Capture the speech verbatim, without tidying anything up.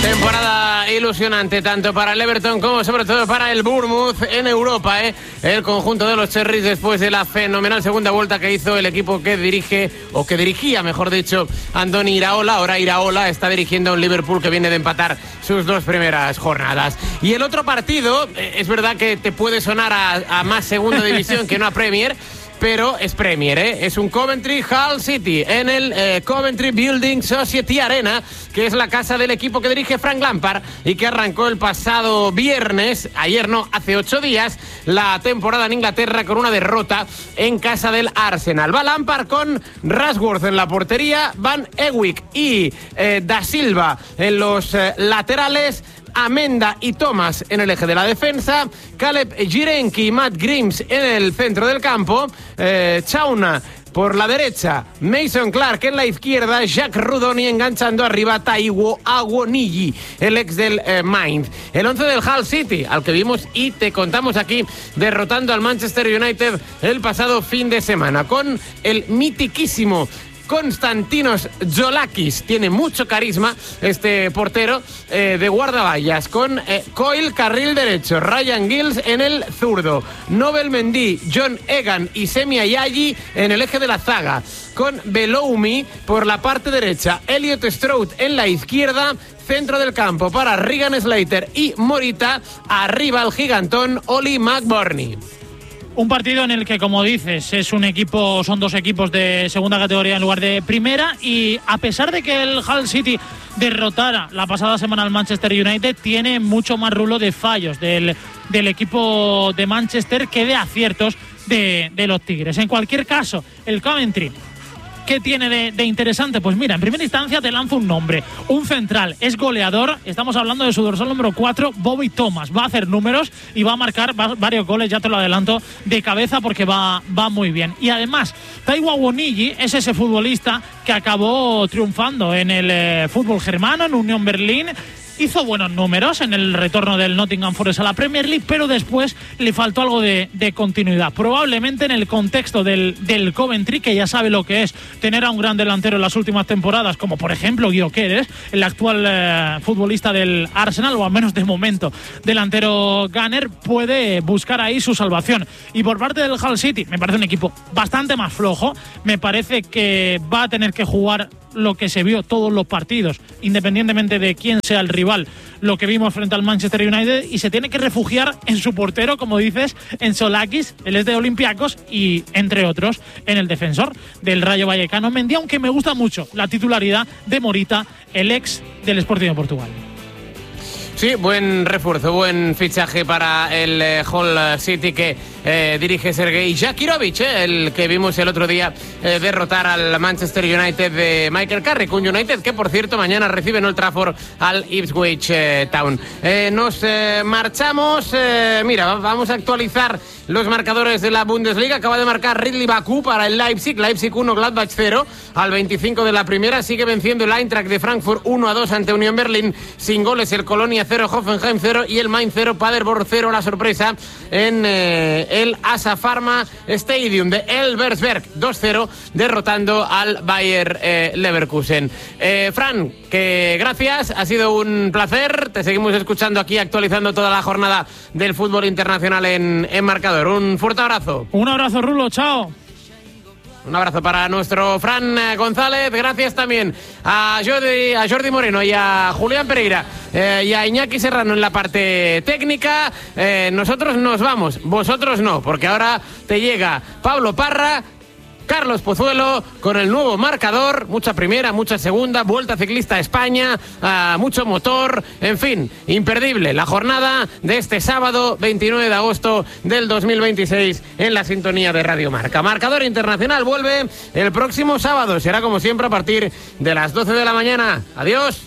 Temporada ilusionante tanto para el Everton como sobre todo para el Bournemouth en Europa, ¿eh? El conjunto de los Cherries después de la fenomenal segunda vuelta que hizo el equipo que dirige, o que dirigía, mejor dicho, Andoni Iraola. Ahora Iraola está dirigiendo a un Liverpool que viene de empatar sus dos primeras jornadas. Y el otro partido, es verdad que te puede sonar a, a más segunda división que no a Premier, pero es Premier, ¿eh? Es un Coventry Hull City en el eh, Coventry Building Society Arena, que es la casa del equipo que dirige Frank Lampard y que arrancó el pasado viernes, ayer no, hace ocho días, la temporada en Inglaterra con una derrota en casa del Arsenal. Va Lampard con Rashworth en la portería, Van Ewijk y eh, Da Silva en los eh, laterales, Amenda y Thomas en el eje de la defensa, Caleb Jirenki y Matt Grimes en el centro del campo, eh, Chauna por la derecha, Mason Clark en la izquierda, Jack Rudoni enganchando arriba, Taiwo Awoniyi, el ex del eh, Mainz. El once del Hull City, al que vimos y te contamos aquí, derrotando al Manchester United el pasado fin de semana, con el mitiquísimo Konstantinos Zolakis. Tiene mucho carisma este portero eh, de guardaballas, con eh, Coyle carril derecho, Ryan Gills en el zurdo, Nobel Mendy, John Egan y Semi Ayayi en el eje de la zaga, con Beloumi por la parte derecha, Elliot Stroud en la izquierda, centro del campo para Regan Slater y Morita, arriba el gigantón Oli McBurney. Un partido en el que, como dices, es un equipo, son dos equipos de segunda categoría en lugar de primera, y a pesar de que el Hull City derrotara la pasada semana al Manchester United, tiene mucho más rulo de fallos del, del equipo de Manchester que de aciertos de, de los Tigres. En cualquier caso, el Coventry, ¿qué tiene de, de interesante? Pues mira, en primera instancia te lanzo un nombre, un central, es goleador, estamos hablando de su dorsal número cuatro, Bobby Thomas, va a hacer números y va a marcar va, varios goles, ya te lo adelanto, de cabeza, porque va, va muy bien. Y además, Taiwo Awoniyi es ese futbolista que acabó triunfando en el eh, fútbol germano, en Unión Berlín. Hizo buenos números en el retorno del Nottingham Forest a la Premier League, pero después le faltó algo de, de continuidad. Probablemente en el contexto del, del Coventry, que ya sabe lo que es tener a un gran delantero en las últimas temporadas, como por ejemplo Gyökeres, el actual eh, futbolista del Arsenal, o al menos de momento delantero gunner, puede buscar ahí su salvación. Y por parte del Hull City, me parece un equipo bastante más flojo. Me parece que va a tener que jugar lo que se vio todos los partidos, independientemente de quién sea el rival, lo que vimos frente al Manchester United, y se tiene que refugiar en su portero, como dices, en Zolakis, él es de Olympiacos, y entre otros en el defensor del Rayo Vallecano, Mendy, aunque me gusta mucho la titularidad de Morita, el ex del Sporting de Portugal. Sí, buen refuerzo, buen fichaje para el eh, Hull City que eh, dirige Sergei Jakirovic, eh, el que vimos el otro día eh, derrotar al Manchester United de Michael Carrick, un United que, por cierto, mañana recibe en Old Trafford al Ipswich eh, Town. Eh, nos eh, marchamos, eh, mira, vamos a actualizar los marcadores de la Bundesliga. Acaba de marcar Ridley Baku para el Leipzig, Leipzig uno, Gladbach cero, al veinticinco de la primera. Sigue venciendo el Eintracht de Frankfurt uno a dos ante Unión Berlín, sin goles el Colonia cero, Hoffenheim cero y el Mainz cero, Paderborn cero. La sorpresa en eh, el Asa Pharma Stadium de Elversberg, dos cero, derrotando al Bayer eh, Leverkusen. Eh, Fran, que gracias, ha sido un placer. Te seguimos escuchando aquí, actualizando toda la jornada del fútbol internacional en, en marcador. Un fuerte abrazo. Un abrazo, Rulo, chao. Un abrazo para nuestro Fran González. Gracias también a Jordi, a Jordi Moreno y a Julián Pereira eh, y a Iñaki Serrano en la parte técnica. Eh, nosotros nos vamos, vosotros no, porque ahora te llega Pablo Parra, Carlos Pozuelo con el nuevo marcador, mucha primera, mucha segunda, Vuelta Ciclista a España, uh, mucho motor, en fin, imperdible la jornada de este sábado veintinueve de agosto del dos mil veintiséis en la sintonía de Radio Marca. Marcador Internacional vuelve el próximo sábado, será como siempre a partir de las doce de la mañana. Adiós.